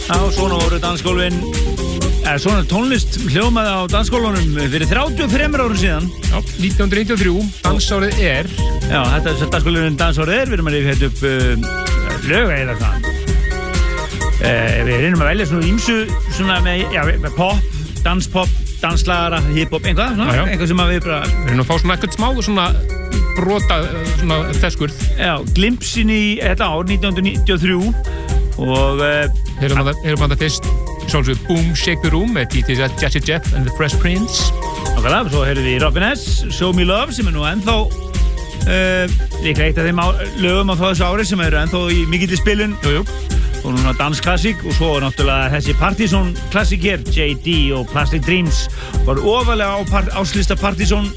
Já, svona voru dansgólfin, svona tónlist hljómaði á dansgólfunum fyrir 33 árum síðan. Já, 1993, dansárið er. Já, þetta er dansgólfin dansárið er, við erum að rifja þetta upp lög eða það. Við reynum að velja svona ímsu, svona með pop, danspop, danslagara, hiphop, eitthvað sem að við bara... Við erum að fá svona eitthvað smá, svona brota, svona þesskurð. Já, glimpsin í þetta ár, 1993 og... Heyrum að það fyrst, sjálfsög Boom Shake the Room með DJ Jazzy Jeff and the Fresh Prince. Nákvæmlega, svo heyrðum við Robin S, Show Me Love, sem er nú ennþá líka eitt af þeim lögum á þessu ári sem eru ennþá í mikilli spilun. Jú. Og núna dansklassík og svo náttúrulega þessi Partizón klassík hér, JD og Plastic Dreams var ofalega á áslista Partizón